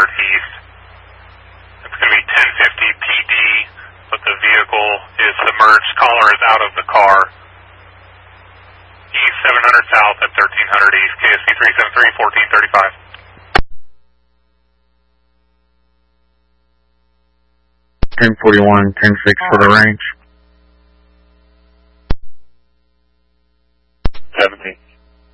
east. It's going to be 1050 PD, but the vehicle is submerged. Caller is out of the car. East 700 south at 1300 east, KSC 373, 1435. 1041, 10-6 for the range.